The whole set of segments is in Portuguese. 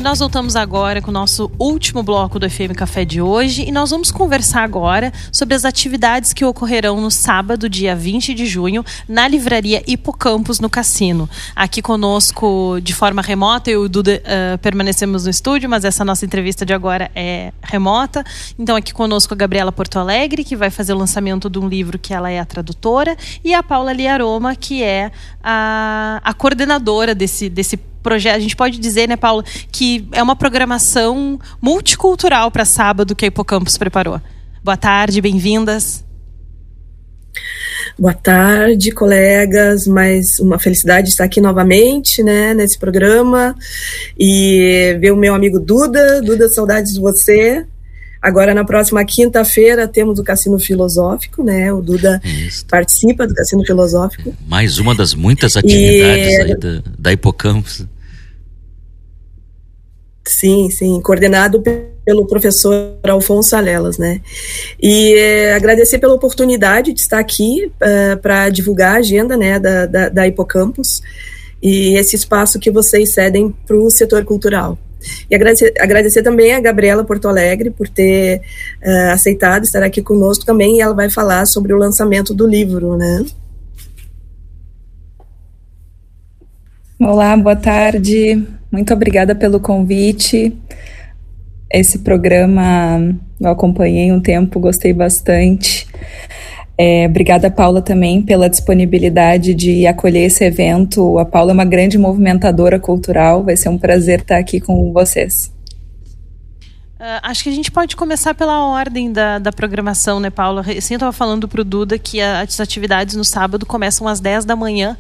nós voltamos agora com o nosso último bloco do FM Café de hoje e nós vamos conversar agora sobre as atividades que ocorrerão no sábado, dia 20 de junho, na livraria Hipocampus, no Cassino. Aqui conosco, de forma remota, eu e o Duda permanecemos no estúdio, mas essa nossa entrevista de agora é remota. Então aqui conosco a Gabriela Porto Alegre, que vai fazer o lançamento de um livro que ela é a tradutora, e a Paula Liaroma, que é a coordenadora desse projeto. A gente pode dizer, né, Paula, que é uma programação multicultural para sábado que a Hipocampus preparou. Boa tarde, bem-vindas. Boa tarde, colegas. Mais uma felicidade de estar aqui novamente, né, nesse programa. E ver o meu amigo Duda. Duda, saudades de você. Agora, na próxima quinta-feira, temos o Cassino Filosófico, né? O Duda participa do Cassino Filosófico. Mais uma das muitas atividades aí da Hipocampus. Sim, coordenado pelo professor Alfonso Alelas, né? E agradecer pela oportunidade de estar aqui para divulgar a agenda, né, da Hipocampus e esse espaço que vocês cedem para o setor cultural. E agradecer também a Gabriela Porto Alegre por ter aceitado estar aqui conosco também, e ela vai falar sobre o lançamento do livro, né? Olá, boa tarde. Muito obrigada pelo convite. Esse programa eu acompanhei um tempo, gostei bastante. Obrigada, Paula, também pela disponibilidade de acolher esse evento. A Paula é uma grande movimentadora cultural, vai ser um prazer estar aqui com vocês. Acho que a gente pode começar pela ordem da programação, né, Paula? Eu estava falando para o Duda que as atividades no sábado começam às 10 da manhã.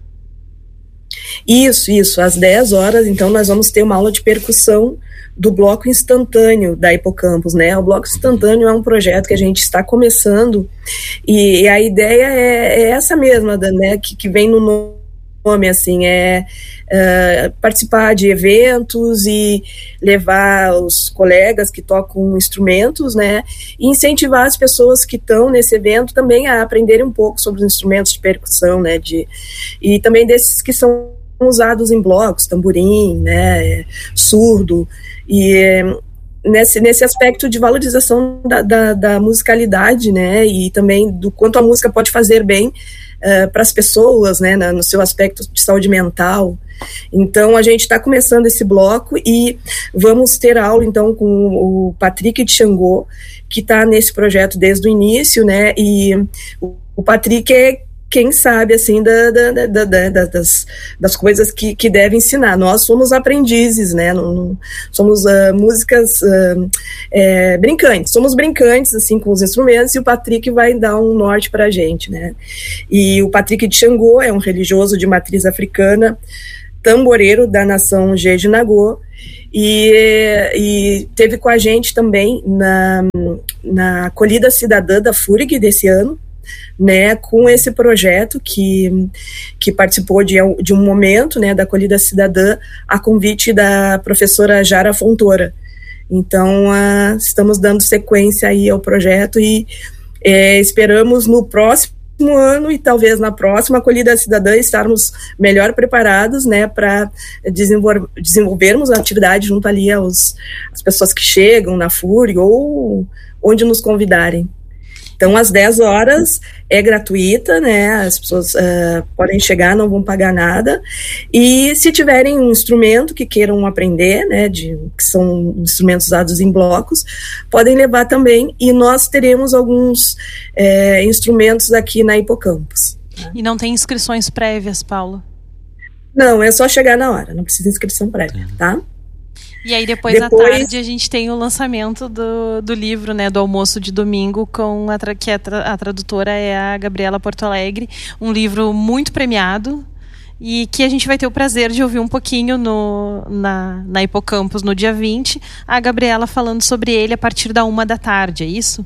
Isso, às 10 horas, então nós vamos ter uma aula de percussão do Bloco Instantâneo da Hipocampus, né? O Bloco Instantâneo é um projeto que a gente está começando e a ideia é essa mesma, né? Que vem no nome, assim, participar de eventos e levar os colegas que tocam instrumentos, né? E incentivar as pessoas que estão nesse evento também a aprenderem um pouco sobre os instrumentos de percussão, né? E também desses que são usados em blocos, tamborim, né? Surdo. E nesse aspecto de valorização da musicalidade, né, e também do quanto a música pode fazer bem para as pessoas, né, no seu aspecto de saúde mental. Então a gente está começando esse bloco e vamos ter aula então com o Patrick de Xangô, que está nesse projeto desde o início, né, e o Patrick é quem sabe, assim, das coisas que deve ensinar. Nós somos aprendizes, né, somos músicas brincantes, somos brincantes, assim, com os instrumentos, e o Patrick vai dar um norte para a gente, né. E o Patrick de Xangô é um religioso de matriz africana, tamboreiro da nação Jeje-Nagô, e teve com a gente também na acolhida cidadã da FURG desse ano, né, com esse projeto que participou de um momento, né, da acolhida cidadã a convite da professora Jara Fontoura. Então, estamos dando sequência aí ao projeto e esperamos no próximo ano e talvez na próxima acolhida cidadã estarmos melhor preparados, né, para desenvolvermos a atividade junto ali às pessoas que chegam na FURG ou onde nos convidarem. Então, às 10 horas é gratuita, né? As pessoas podem chegar, não vão pagar nada. E se tiverem um instrumento que queiram aprender, né? Que são instrumentos usados em blocos, podem levar também. E nós teremos alguns instrumentos aqui na Hipocampus. E não tem inscrições prévias, Paula? Não, é só chegar na hora. Não precisa de inscrição prévia, tá? E aí depois à tarde a gente tem o lançamento do livro, né, do almoço de domingo, que a tradutora é a Gabriela Porto Alegre, um livro muito premiado e que a gente vai ter o prazer de ouvir um pouquinho na Hipocampus no dia 20, a Gabriela falando sobre ele a partir da 1 da tarde, é isso?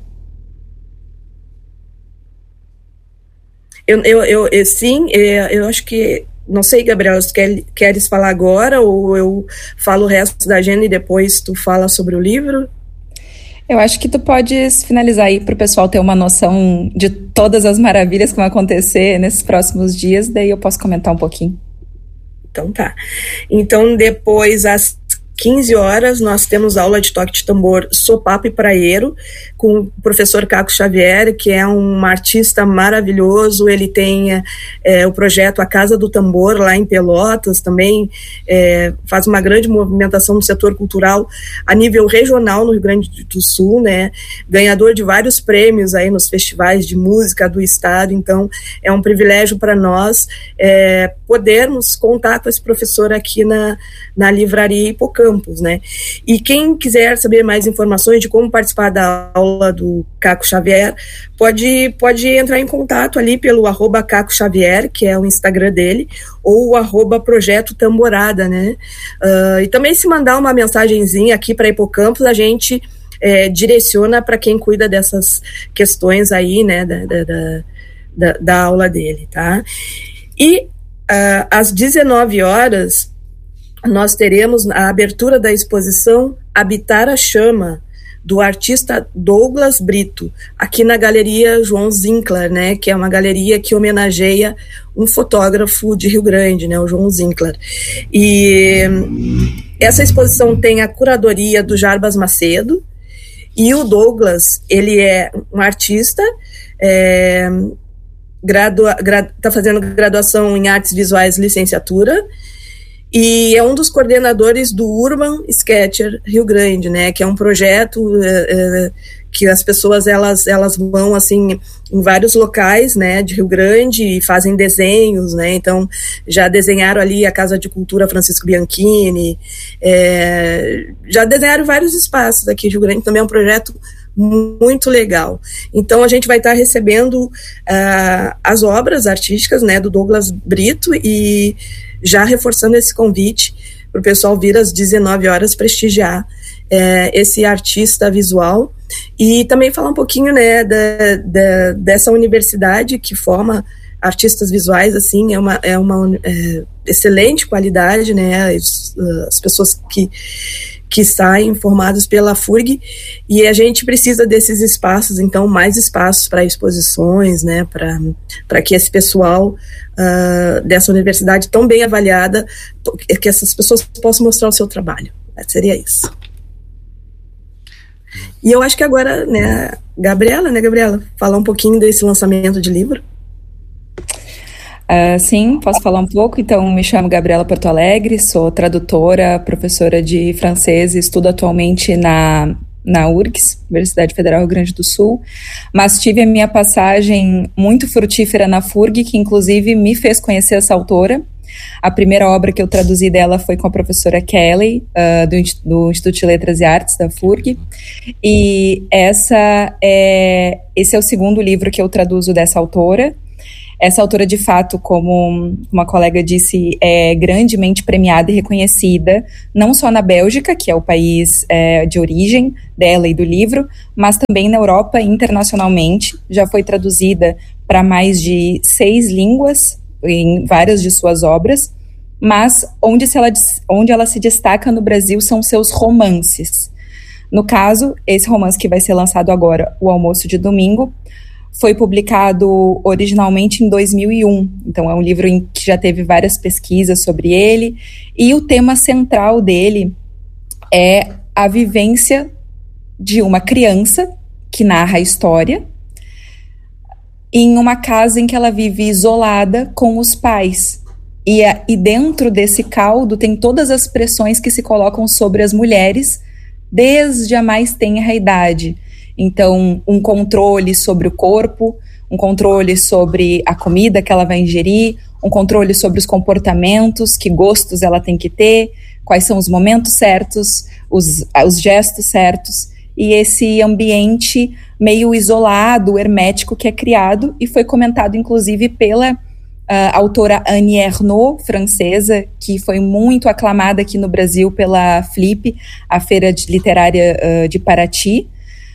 Sim, eu acho que... Não sei, Gabriela, se queres falar agora ou eu falo o resto da agenda e depois tu fala sobre o livro? Eu acho que tu podes finalizar aí para o pessoal ter uma noção de todas as maravilhas que vão acontecer nesses próximos dias, daí eu posso comentar um pouquinho. Então tá. Então depois às 15 horas, nós temos aula de toque de tambor Sopapo e Praieiro, com o professor Caco Xavier, que é um artista maravilhoso. Ele tem o projeto A Casa do Tambor, lá em Pelotas, também faz uma grande movimentação no setor cultural a nível regional no Rio Grande do Sul, né? Ganhador de vários prêmios aí nos festivais de música do estado. Então, é um privilégio para nós podermos contar com esse professor aqui na Livraria Hipocampus, né? E quem quiser saber mais informações de como participar da aula do Caco Xavier, pode entrar em contato ali pelo @Caco Xavier, que é o Instagram dele, ou o @Projeto Tamborada, né? E também, se mandar uma mensagenzinha aqui para Hipocampus, a gente direciona para quem cuida dessas questões aí, né, da aula dele, tá? E às 19 horas, nós teremos a abertura da exposição Habitar a Chama, do artista Douglas Brito, aqui na Galeria João Zinkler, né, que é uma galeria que homenageia um fotógrafo de Rio Grande, né, o João Zinkler. E essa exposição tem a curadoria do Jarbas Macedo, e o Douglas, ele é um artista, está fazendo graduação em Artes Visuais, licenciatura, e é um dos coordenadores do Urban Sketcher Rio Grande, né, que é um projeto que as pessoas elas vão assim em vários locais, né, de Rio Grande, e fazem desenhos, né. Então já desenharam ali a Casa de Cultura Francisco Bianchini, já desenharam vários espaços aqui em Rio Grande. Também é um projeto muito legal. Então a gente vai estar recebendo as obras artísticas, né, do Douglas Brito, e já reforçando esse convite para o pessoal vir às 19 horas prestigiar esse artista visual, e também falar um pouquinho, né, dessa universidade que forma artistas visuais. Assim, é uma excelente qualidade, né, as pessoas que saem formados pela FURG, e a gente precisa desses espaços, então mais espaços para exposições, né, para que esse pessoal dessa universidade tão bem avaliada, que essas pessoas possam mostrar o seu trabalho. Seria isso. E eu acho que agora, né, Gabriela, falar um pouquinho desse lançamento de livro. Sim, posso falar um pouco? Então, me chamo Gabriela Porto Alegre, sou tradutora, professora de francês e estudo atualmente na URGS, Universidade Federal Rio Grande do Sul, mas tive a minha passagem muito frutífera na FURG, que inclusive me fez conhecer essa autora. A primeira obra que eu traduzi dela foi com a professora Kelly, do Instituto de Letras e Artes da FURG, e esse é o segundo livro que eu traduzo dessa autora. Essa autora, de fato, como uma colega disse, é grandemente premiada e reconhecida, não só na Bélgica, que é o país de origem dela e do livro, mas também na Europa e internacionalmente. Já foi traduzida para mais de 6 línguas, em várias de suas obras, mas onde ela se destaca no Brasil são seus romances. No caso, esse romance que vai ser lançado agora, O Almoço de Domingo, foi publicado originalmente em 2001, então é um livro que já teve várias pesquisas sobre ele, e o tema central dele é a vivência de uma criança que narra a história em uma casa em que ela vive isolada com os pais. E dentro desse caldo tem todas as pressões que se colocam sobre as mulheres desde a mais tenra idade. Então, um controle sobre o corpo, um controle sobre a comida que ela vai ingerir, um controle sobre os comportamentos, que gostos ela tem que ter, quais são os momentos certos, os gestos certos, e esse ambiente meio isolado, hermético que é criado, e foi comentado inclusive pela autora Annie Ernaux, francesa, que foi muito aclamada aqui no Brasil pela Flip, a Feira Literária de Paraty.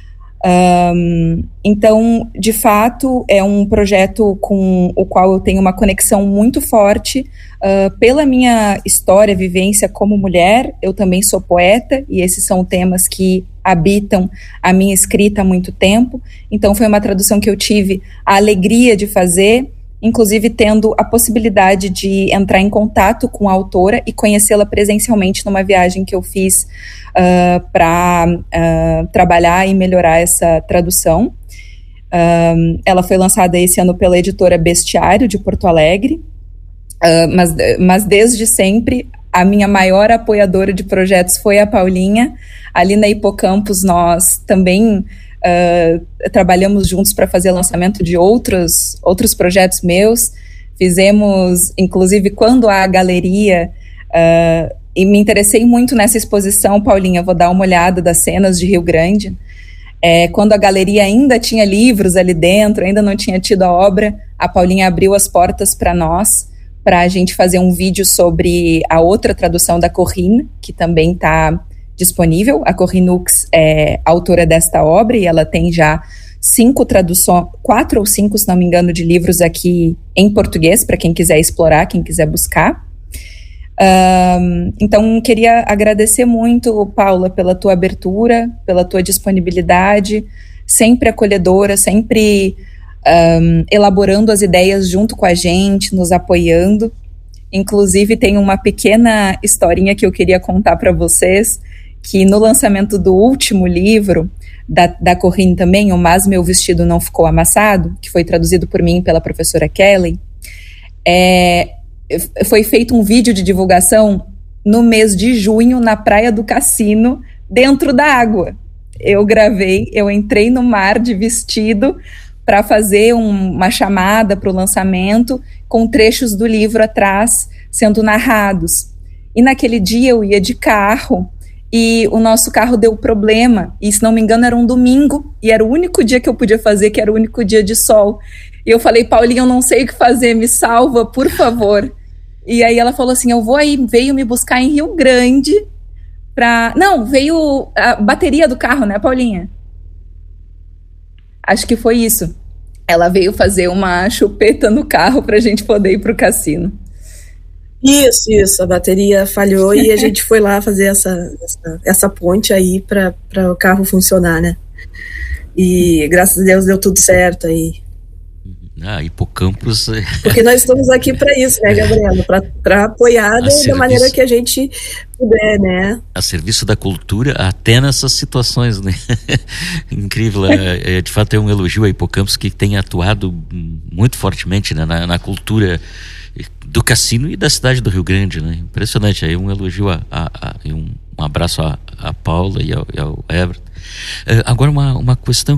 Então, de fato, é um projeto com o qual eu tenho uma conexão muito forte pela minha história, vivência como mulher. Eu também sou poeta, e esses são temas que habitam a minha escrita há muito tempo. Então, foi uma tradução que eu tive a alegria de fazer, inclusive tendo a possibilidade de entrar em contato com a autora e conhecê-la presencialmente numa viagem que eu fiz para trabalhar e melhorar essa tradução. Ela foi lançada esse ano pela editora Bestiário, de Porto Alegre, mas desde sempre a minha maior apoiadora de projetos foi a Paulinha. Ali na Hipocampus nós também trabalhamos juntos para fazer lançamento de outros projetos meus. Fizemos, inclusive, quando a galeria, e me interessei muito nessa exposição, Paulinha, vou dar uma olhada das cenas de Rio Grande, quando a galeria ainda tinha livros ali dentro, ainda não tinha tido a obra, a Paulinha abriu as portas para nós, para a gente fazer um vídeo sobre a outra tradução da Corinne, que também está disponível. A Corinne Hux é autora desta obra e ela tem já 4 ou 5, se não me engano, de livros aqui em português, para quem quiser explorar, quem quiser buscar. Então, queria agradecer muito, Paula, pela tua abertura, pela tua disponibilidade, sempre acolhedora, sempre elaborando as ideias junto com a gente, nos apoiando. Inclusive, tem uma pequena historinha que eu queria contar para vocês, que no lançamento do último livro, da Corinne também, o Mas Meu Vestido Não Ficou Amassado, que foi traduzido por mim pela professora Kelly, foi feito um vídeo de divulgação no mês de junho, na Praia do Cassino, dentro da água. Eu gravei, eu entrei no mar de vestido para fazer uma chamada para o lançamento, com trechos do livro atrás sendo narrados. E naquele dia eu ia de carro, e o nosso carro deu problema, e se não me engano era um domingo, e era o único dia que eu podia fazer, que era o único dia de sol. E eu falei, Paulinha, eu não sei o que fazer, me salva, por favor. E aí ela falou assim, eu vou aí, veio me buscar em Rio Grande, não, veio a bateria do carro, né, Paulinha? Acho que foi isso. Ela veio fazer uma chupeta no carro pra gente poder ir pro cassino. Isso, a bateria falhou e a gente foi lá fazer essa ponte aí para o carro funcionar, né? E graças a Deus deu tudo certo aí. Hipocampus. Porque nós estamos aqui para isso, né, Gabriela? Para apoiar da maneira que a gente puder, né? A serviço da cultura, até nessas situações, né? Incrível. De fato, é um elogio a Hipocampus, que tem atuado muito fortemente, né, na cultura do cassino e da cidade do Rio Grande, né? Impressionante. Aí um elogio um abraço a Paula e ao Herbert. Agora uma questão,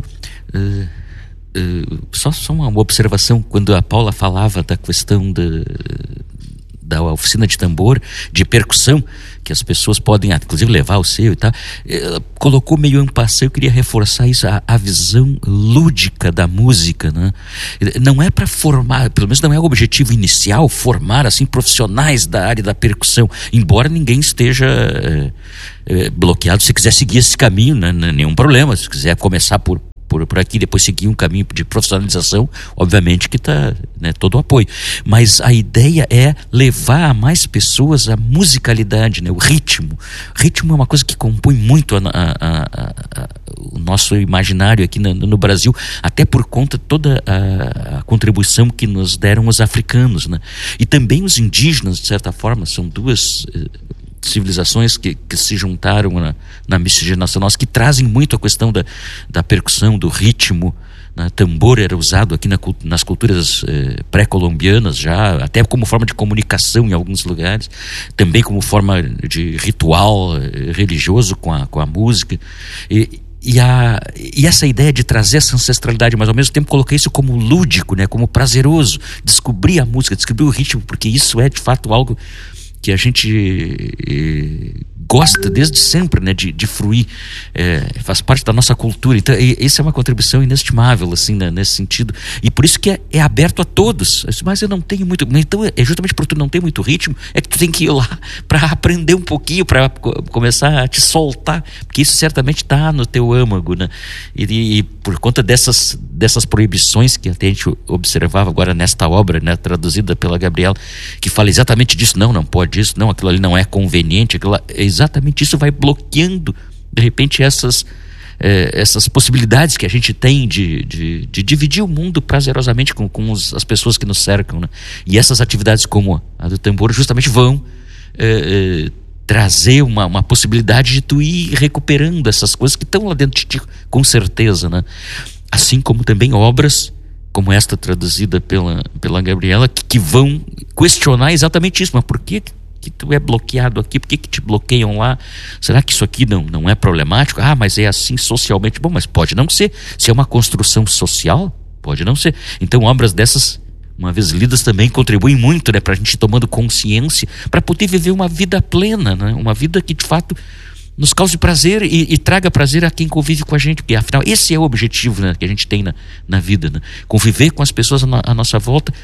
só uma observação. Quando a Paula falava da questão da oficina de tambor, de percussão, que as pessoas podem inclusive levar o seu e tal, colocou meio em passeio. Eu queria reforçar isso, a visão lúdica da música, né? Não é para formar, pelo menos não é o objetivo inicial, formar assim profissionais da área da percussão, embora ninguém esteja bloqueado se quiser seguir esse caminho, né? Nenhum problema. Se quiser começar por aqui, depois seguir um caminho de profissionalização, obviamente que está, né, todo o apoio. Mas a ideia é levar a mais pessoas a musicalidade, né, o ritmo. Ritmo é uma coisa que compõe muito o nosso imaginário aqui no Brasil, até por conta de toda a contribuição que nos deram os africanos, né? E também os indígenas, de certa forma, são duas civilizações que se juntaram na miscigenação nossa, que trazem muito a questão da percussão, do ritmo, né? Tambor era usado aqui nas culturas pré-colombianas já, até como forma de comunicação em alguns lugares, também como forma de ritual religioso com a música. E essa ideia de trazer essa ancestralidade, mas ao mesmo tempo coloquei isso como lúdico, né? Como prazeroso, descobrir a música, descobrir o ritmo, porque isso é de fato algo que a gente gosta desde sempre, né, de fruir, faz parte da nossa cultura. Então, isso é uma contribuição inestimável, assim, né, nesse sentido. E por isso que é aberto a todos. Mas eu não tenho muito. Então, é justamente por tu não ter muito ritmo, é que tu tem que ir lá para aprender um pouquinho, para começar a te soltar, porque isso certamente está no teu âmago, né? E por conta dessas proibições que até a gente observava agora nesta obra, né, traduzida pela Gabriela, que fala exatamente disso. Não pode isso, não, aquilo ali não é conveniente, exatamente isso vai bloqueando, de repente, essas essas possibilidades que a gente tem de dividir o mundo prazerosamente com as pessoas que nos cercam, né? E essas atividades como a do tambor justamente vão trazer uma possibilidade de tu ir recuperando essas coisas que estão lá dentro de ti, com certeza, né? Assim como também obras como esta traduzida pela Gabriela, que vão questionar exatamente isso. Mas por que tu é bloqueado aqui? Por que te bloqueiam lá? Será que isso aqui não é problemático? Mas é assim socialmente. Bom, mas pode não ser. Se é uma construção social, pode não ser. Então obras dessas, uma vez lidas, também contribuem muito, né, para a gente ir tomando consciência, para poder viver uma vida plena, né? Uma vida que de fato nos cause prazer e traga prazer a quem convive com a gente, porque afinal esse é o objetivo, né, que a gente tem na vida, né? Conviver com as pessoas à nossa volta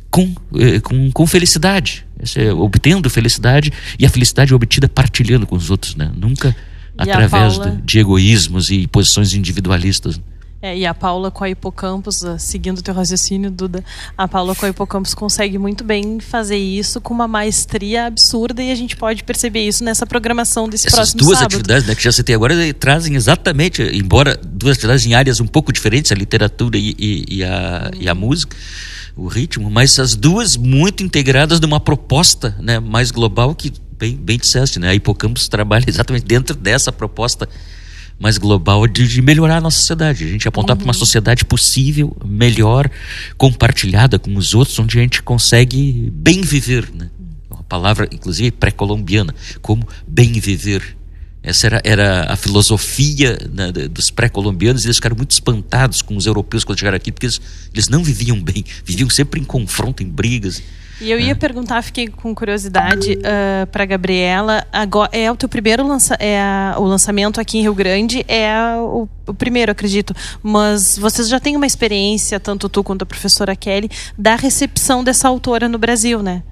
com felicidade, obtendo felicidade, e a felicidade é obtida partilhando com os outros, né? Nunca através de egoísmos e posições individualistas. E a Paula com a Hipocampus, seguindo o teu raciocínio, Duda, a Paula com a Hipocampus consegue muito bem fazer isso com uma maestria absurda, e a gente pode perceber isso nessa programação desse próximo sábado. Essas duas atividades, né, que já citei agora, trazem exatamente, embora duas atividades em áreas um pouco diferentes, a literatura e a música, o ritmo, mas as duas muito integradas numa proposta, né, mais global, que bem disseste, né? A Hipocampus trabalha exatamente dentro dessa proposta mais global de melhorar a nossa sociedade, a gente apontar para uma sociedade possível, melhor, compartilhada com os outros, onde a gente consegue bem viver, né? Uma palavra, inclusive, pré-colombiana, como bem viver. Essa era a filosofia, né, dos pré-colombianos, e eles ficaram muito espantados com os europeus quando chegaram aqui, porque eles não viviam bem, viviam sempre em confronto, em brigas. E eu ia perguntar, fiquei com curiosidade para Gabriela. Agora, é o teu primeiro o lançamento aqui em Rio Grande, o primeiro, acredito. Mas vocês já têm uma experiência, tanto tu quanto a professora Kelly, da recepção dessa autora no Brasil, né?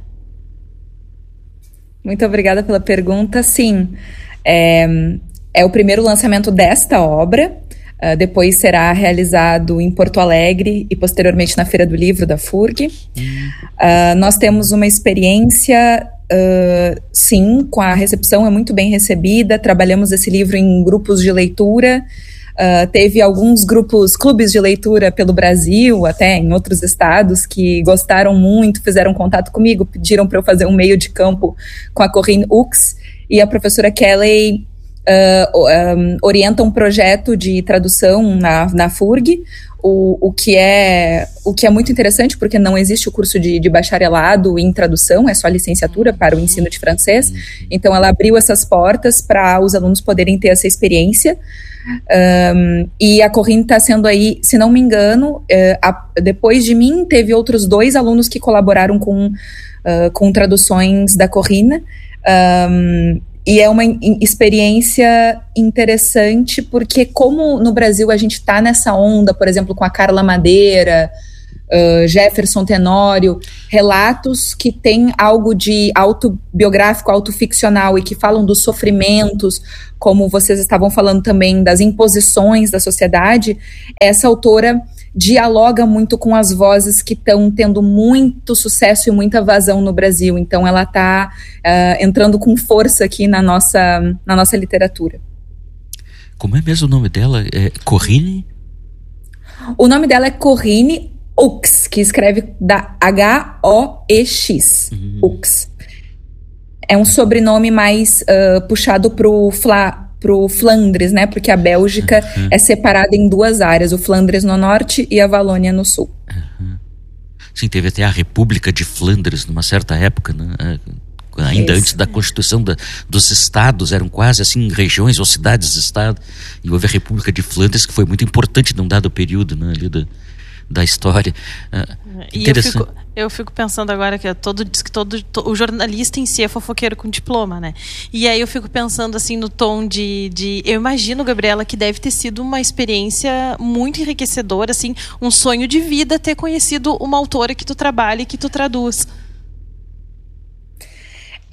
Muito obrigada pela pergunta. Sim, é o primeiro lançamento desta obra. Depois será realizado em Porto Alegre e posteriormente na Feira do Livro da FURG. Nós temos uma experiência, sim, com a recepção, é muito bem recebida. Trabalhamos esse livro em grupos de leitura. Teve alguns clubes de leitura pelo Brasil, até em outros estados, que gostaram muito, fizeram contato comigo, pediram para eu fazer um meio de campo com a Corinne Ux, e a professora Kelly orienta um projeto de tradução na FURG, o que é muito interessante, porque não existe o curso de bacharelado em tradução, é só licenciatura para o ensino de francês. Então ela abriu essas portas para os alunos poderem ter essa experiência. E a Corinne está sendo aí, se não me engano, depois de mim teve outros 2 alunos que colaboraram com traduções da Corinne. E é uma experiência interessante, porque como no Brasil a gente está nessa onda, por exemplo, com a Carla Madeira, Jefferson Tenório, relatos que têm algo de autobiográfico, autoficcional, e que falam dos sofrimentos, como vocês estavam falando também, das imposições da sociedade. Essa autora dialoga muito com as vozes que estão tendo muito sucesso e muita vazão no Brasil. Então ela está entrando com força aqui na nossa literatura. Como é mesmo o nome dela? Corinne? O nome dela é Corinne Ux, que escreve da H-O-E-X. Ux. É um sobrenome mais puxado pro Flandres, né? Porque a Bélgica é separada em 2 áreas, o Flandres no norte e a Valônia no sul. Sim, teve até a República de Flandres numa certa época, né? Ainda antes da constituição dos estados, eram quase assim regiões ou cidades-estado, e houve a República de Flandres, que foi muito importante num dado período, né, ali da história. Interessante. Eu fico pensando agora que diz que o jornalista em si é fofoqueiro com diploma, né? E aí eu fico pensando assim no tom eu imagino, Gabriela, que deve ter sido uma experiência muito enriquecedora, assim, um sonho de vida ter conhecido uma autora que tu trabalha e que tu traduz.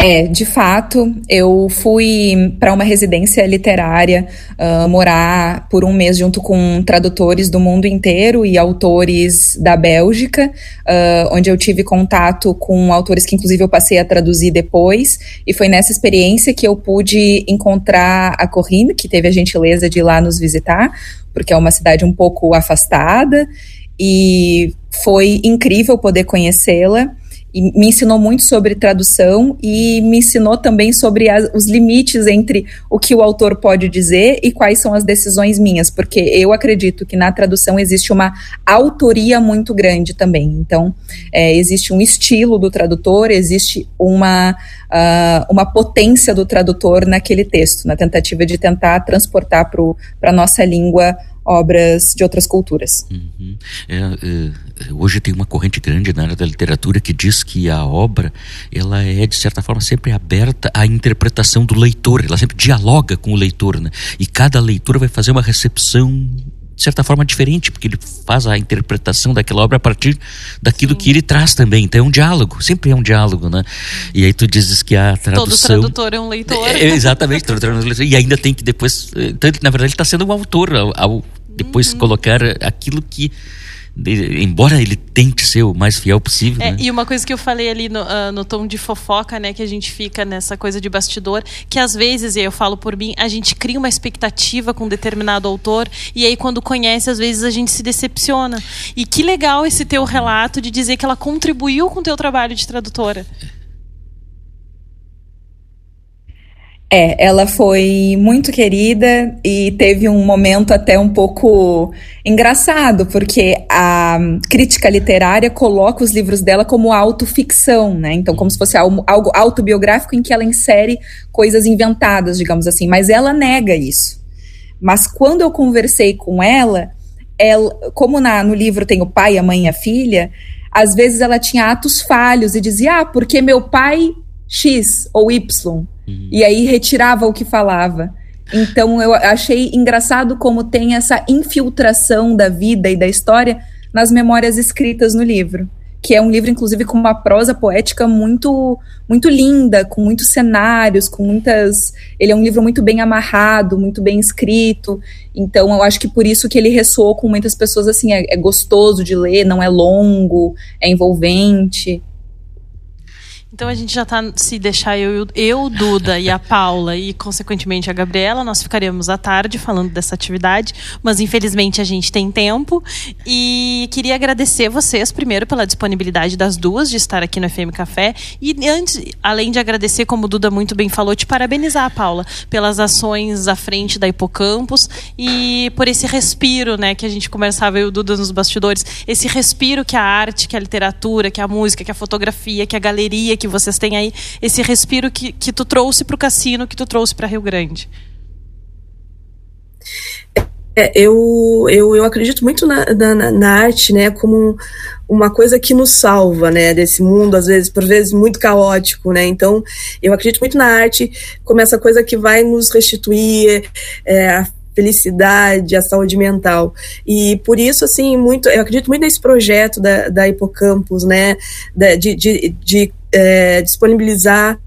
De fato, eu fui para uma residência literária morar por um mês junto com tradutores do mundo inteiro e autores da Bélgica, onde eu tive contato com autores que inclusive eu passei a traduzir depois, e foi nessa experiência que eu pude encontrar a Corinne, que teve a gentileza de ir lá nos visitar, porque é uma cidade um pouco afastada, e foi incrível poder conhecê-la. E me ensinou muito sobre tradução e me ensinou também sobre os limites entre o que o autor pode dizer e quais são as decisões minhas, porque eu acredito que na tradução existe uma autoria muito grande também. Então, existe um estilo do tradutor, existe uma potência do tradutor naquele texto, na tentativa de tentar transportar para a nossa língua obras de outras culturas. Uhum. Hoje tem uma corrente grande na área da literatura que diz que a obra, ela é de certa forma sempre aberta à interpretação do leitor, ela sempre dialoga com o leitor, né? E cada leitor vai fazer uma recepção de certa forma diferente, porque ele faz a interpretação daquela obra a partir daquilo que ele traz também. Então é um diálogo, sempre é um diálogo, né? E aí tu dizes que a tradução... Todo tradutor é um leitor. Exatamente, tradutor é um leitor. E ainda tem que depois... Então, na verdade, ele está sendo um autor ao depois colocar aquilo que... Embora ele tente ser o mais fiel possível, né? E uma coisa que eu falei ali no tom de fofoca, né, que a gente fica nessa coisa de bastidor, que às vezes, e eu falo por mim, a gente cria uma expectativa com um determinado autor, e aí quando conhece, às vezes a gente se decepciona. E que legal esse teu relato de dizer que ela contribuiu com o teu trabalho de tradutora. Ela foi muito querida e teve um momento até um pouco engraçado, porque a crítica literária coloca os livros dela como autoficção, né? Então, como se fosse algo autobiográfico em que ela insere coisas inventadas, digamos assim, mas ela nega isso. Mas quando eu conversei com ela como no livro tem o pai, a mãe e a filha, às vezes ela tinha atos falhos e dizia, porque meu pai X ou Y, e aí retirava o que falava. Então eu achei engraçado como tem essa infiltração da vida e da história nas memórias escritas no livro, que é um livro inclusive com uma prosa poética muito, muito linda, com muitos cenários, ele é um livro muito bem amarrado, muito bem escrito. Então eu acho que por isso que ele ressoou com muitas pessoas, assim, é gostoso de ler, não é longo, é envolvente. Então a gente já está, se deixar eu, Duda e a Paula e consequentemente a Gabriela, nós ficaríamos à tarde falando dessa atividade, mas infelizmente a gente tem tempo e queria agradecer vocês primeiro pela disponibilidade das duas de estar aqui no FM Café e antes, além de agradecer, como o Duda muito bem falou, te parabenizar, Paula, pelas ações à frente da Hipocampus e por esse respiro, né, que a gente conversava, eu e o Duda nos bastidores, esse respiro que a arte, que a literatura, que a música, que a fotografia, que a galeria, que vocês têm aí, esse respiro que tu trouxe para o Cassino, que tu trouxe para Rio Grande. Eu acredito muito na arte, né, como uma coisa que nos salva, né, desse mundo, às vezes, por vezes, muito caótico, né, então eu acredito muito na arte como essa coisa que vai nos restituir a felicidade, a saúde mental, e por isso, assim, eu acredito muito nesse projeto da Hipocampus, né, de disponibilizar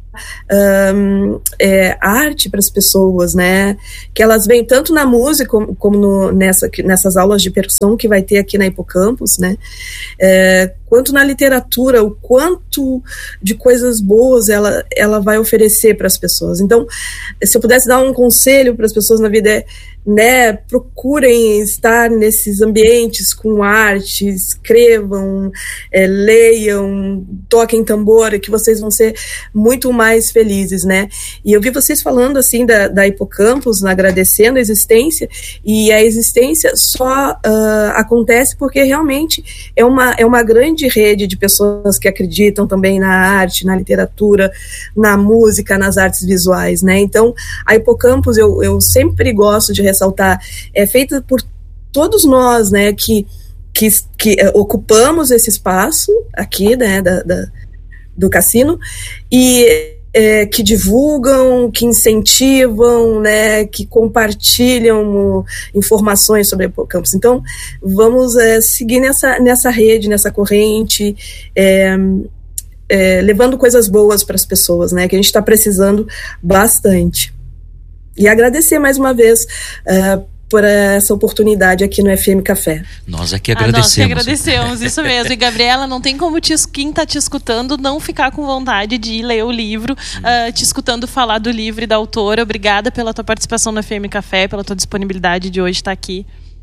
arte para as pessoas, né? Que elas vêm tanto na música como nessas aulas de percussão que vai ter aqui na Hipocampus, né? Quanto na literatura, o quanto de coisas boas ela vai oferecer para as pessoas. Então, se eu pudesse dar um conselho para as pessoas na vida né, procurem estar nesses ambientes com arte, escrevam, leiam, toquem tambor, que vocês vão ser muito mais felizes, né? E eu vi vocês falando assim da Hipocampus, agradecendo a existência, e a existência só acontece porque realmente é uma grande rede de pessoas que acreditam também na arte, na literatura, na música, nas artes visuais, né? Então, a Hipocampus, eu sempre gosto de ressaltar, é feita por todos nós, né, que ocupamos esse espaço aqui, né, do Cassino, e que divulgam, que incentivam, né, que compartilham informações sobre a Hipocampus. Então, vamos seguir nessa rede, nessa corrente, levando coisas boas para as pessoas, né? Que a gente está precisando bastante. E agradecer mais uma vez por essa oportunidade aqui no FM Café. Nós aqui agradecemos. Nós que agradecemos, isso mesmo. E Gabriela, não tem como quem está te escutando não ficar com vontade de ir ler o livro, te escutando falar do livro e da autora. Obrigada pela tua participação no FM Café, pela tua disponibilidade de hoje estar aqui.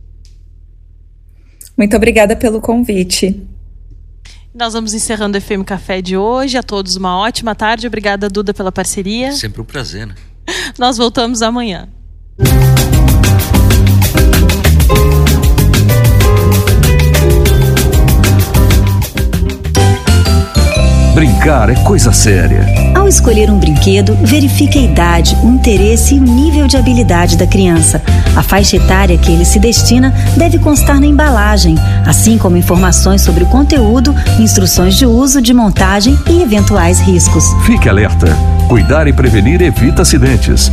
Muito obrigada pelo convite. Nós vamos encerrando o FM Café de hoje. A todos uma ótima tarde. Obrigada, Duda, pela parceria. Sempre um prazer, né? Nós voltamos amanhã. Brincar é coisa séria. Ao escolher um brinquedo, verifique a idade, o interesse e o nível de habilidade da criança. A faixa etária que ele se destina deve constar na embalagem, assim como informações sobre o conteúdo, instruções de uso, de montagem e eventuais riscos. Fique alerta. Cuidar e prevenir evita acidentes.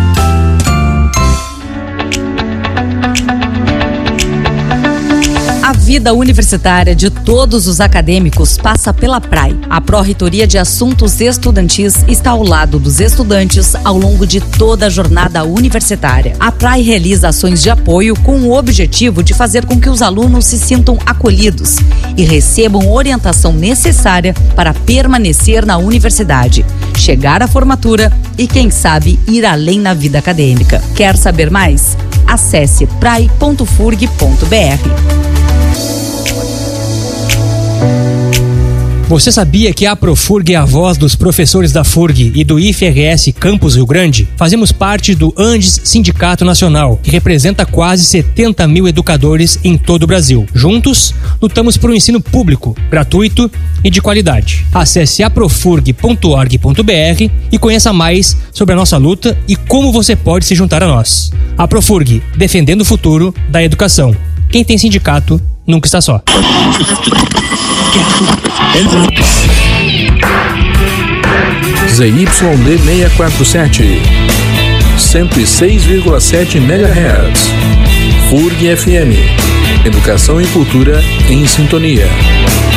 A vida universitária de todos os acadêmicos passa pela PRAE. A Pró-Reitoria de Assuntos Estudantis está ao lado dos estudantes ao longo de toda a jornada universitária. A PRAE realiza ações de apoio com o objetivo de fazer com que os alunos se sintam acolhidos e recebam orientação necessária para permanecer na universidade, chegar à formatura e, quem sabe, ir além na vida acadêmica. Quer saber mais? Acesse prae.furg.br. Você sabia que a Profurg é a voz dos professores da FURG e do IFRS Campus Rio Grande? Fazemos parte do Andes Sindicato Nacional, que representa quase 70 mil educadores em todo o Brasil. Juntos, lutamos por um ensino público, gratuito e de qualidade. Acesse aprofurg.org.br e conheça mais sobre a nossa luta e como você pode se juntar a nós. A Profurg, defendendo o futuro da educação. Quem tem sindicato nunca está só. ZYD 647, 106,7 MHz. FURG FM. Educação e cultura em sintonia.